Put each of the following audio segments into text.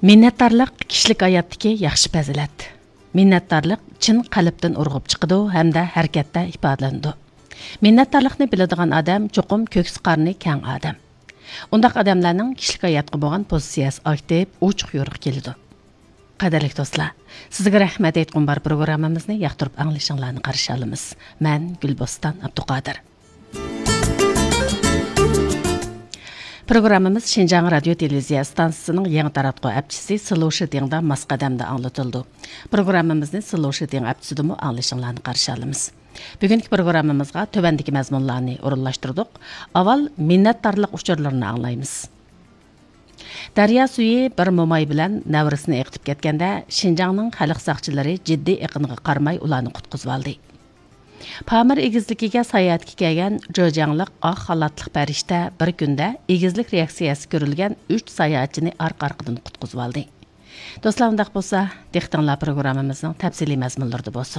Minnətdarlıq kişilik həyatdakı yaxşı fəzilət. Minnətdarlıq chin qalbdan urğub chiqidi hamda harakatda ifodalandi. Minnətdarlıqni biladigan odam cho'qim ko'ksi qarni keng odam. Undaq odamlarning kişilik hayotga bo'lgan pozitsiyasi aktiv, ochiq yo'riq keladi. Qadrli do'stlar, sizga rahmat aytgan bar programmamizni yoqtirib anglashinglarni qarshi olamiz. Men Gulboston Abduqodir. Programmamiz Şinjan Radio Televiziya stansiyasining yangi taratquv apchisi Sloshi Dengda masqadamda anglatildi. Programmamizni Sloshi Deng apchisidimi anglashinglarni qarshi olamiz. Bugungi programmamizga tövandagi mazmunlarni o'rinlashtirdik. Avval minnatdorlik uchurlarini anglaymiz. Daryo suyi bir mo'may bilan navrisini eqitib ketganda Şinjanning xalq saqchilari jiddiy iqiniga qaramay ularni qutqizib oldi. Pamir egizligiga sayohatga kelgan jo'jangliq oq xalatliq farishta bir kunda egizlik reaksiyasi ko'rilgan 3 sayohatchini orqa-orqadan qutqizib oldi. Do'stlar, undaq bo'lsa, diqqatinglar programmamizning tafsiliy mazmunlarida bo'lsin.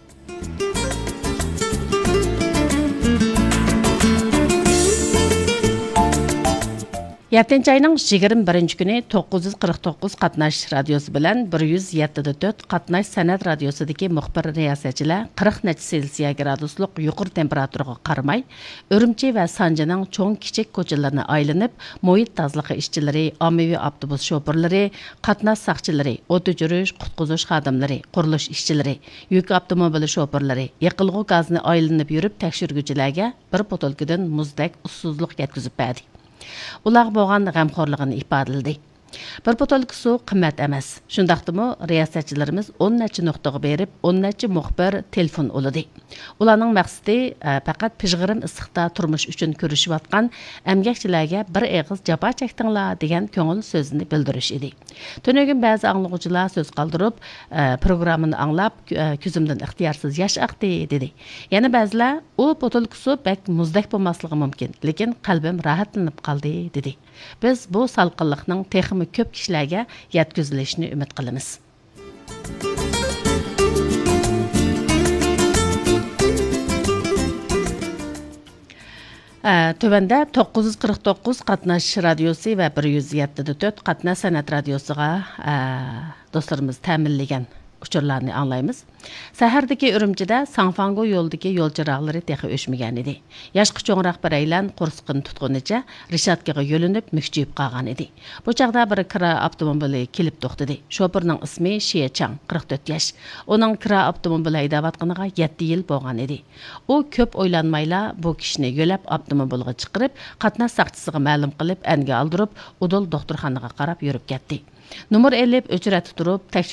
7 ayning 21 kuni 949 qatnash radiosi bilan 107.4 qatnash san'at radiosidagi muxbir riyosatchilar 40 necha Selsiya graduslik yuqori temperaturaga qaramay, Urumchi va Sanjaning cho'ng kichik ko'chalarini aylanib, muhit tozaligi ishchilari, ommaviy avtobus shoferlari, qatnash saqchilari, o't o'chirish, qutqizish xodimlari, qurilish ishchilari, yuk avtomobili shoferlari, yiqilg'u gazni aylanib yurib tekshiruvchilarga bir botolkadan muzdak ussuzlik yetkazib berdi. Ular bo'lgan g'amxo'rligini ifodaladi. Bir botolka suv qimmat emas. Shundaqdimi riyosatchilarimiz 10 necha nuqtaga berib, 10 necha muxbir telefon oladi. Ularning maqsadi faqat pijg'irim issiqda turmush uchun ko'rishayotgan emgakchilarga bir eg'iz jafo chekdinglar degan ko'ngil so'zini bildirish edi. Tunugun ba'zi anglovchilar so'z qoldirib, programmani anglab, ko'zimdan ixtiyorsiz yosh aqdi dedi. Yana ba'zilar u botolka suv bak muzdak bo'lmasligi mumkin, lekin qalbim rohatlanib qoldi dedi. Biz bu salqinlikning texmi ko'p kishilarga yetkazilishini umid qilamiz. Tövəndə 949 qatnaş radiosu və 107.4 qatnaş san'at radiosiga dostlarımız təminləyən uçurlarını anlayımız. Səhərdəki Ürümçidə Sanfango yoldakı yol çıraqları texi öşməyən idi. Yaşqı çoğunraq bir aylan qorsqını tutqunicha Rishadkaga yo'linib mükjüyüb qalğan idi. Bu çağda bir kira avtomobili kelib to'xtadi. Şoförning ismi Xie Chang, 44 yaş. Onun kira avtomobili haydayotganiga 7 yil bo'lgan edi. U ko'p o'ylanmayla bu kishini yo'lab avtomobilga chiqarib, qatnash saqchisiga ma'lum qilib, anga oldirib, udul doktorxonaga qarab yurib ketdi. Numar elib o'chirati turib,